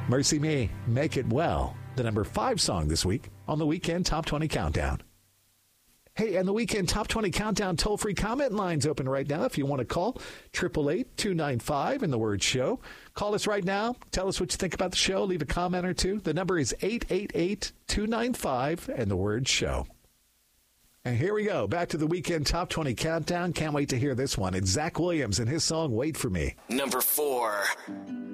Mercy Me, Make It Well, the number 5 song this week on the Weekend Top 20 Countdown. Hey, and the Weekend Top 20 Countdown toll-free comment line's open right now. If you want to call, 888-295 and the word show. Call us right now. Tell us what you think about the show. Leave a comment or two. The number is 888-295 and the word show. And here we go. Back to the Weekend Top 20 Countdown. Can't wait to hear this one. It's Zach Williams and his song, Wait For Me. Number 4.